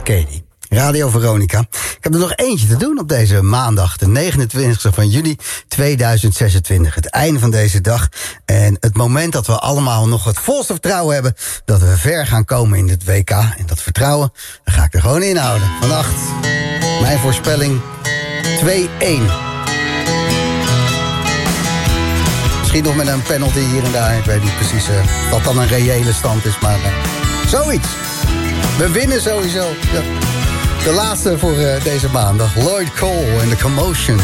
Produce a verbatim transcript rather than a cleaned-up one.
Katie. Radio Veronica. Ik heb er nog eentje te doen op deze maandag, de negenentwintigste van juli tweeduizend zesentwintig. Het einde van deze dag. En het moment dat we allemaal nog het volste vertrouwen hebben dat we ver gaan komen in dit W K. En dat vertrouwen, daar ga ik er gewoon in houden. Vannacht, mijn voorspelling twee-één. Misschien nog met een penalty hier en daar. Ik weet niet precies uh, wat dan een reële stand is, maar uh, zoiets. We winnen sowieso. Ja. De laatste voor uh, deze maandag. Lloyd Cole en The Commotion.